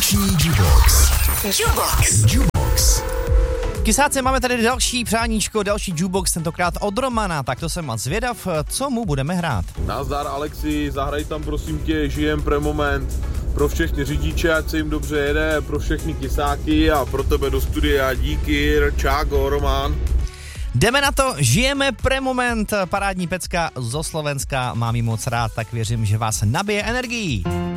Vánoční Jukebox. Jukebox. Kysáci, máme tady další přáníčko, další jukebox, tentokrát od Romana, tak to jsem moc zvědav, co mu budeme hrát. Nazdar Alexi, zahraj tam prosím tě Žijem pre moment. Pro všechny řidiče, ať se jim dobře jede, pro všechny kysáky a pro tebe do studia. Díky, čágo, Roman. Jdeme na to, Žijeme pre moment, parádní pecka zo Slovenska, mám jí moc rád, tak věřím, že vás nabije energií.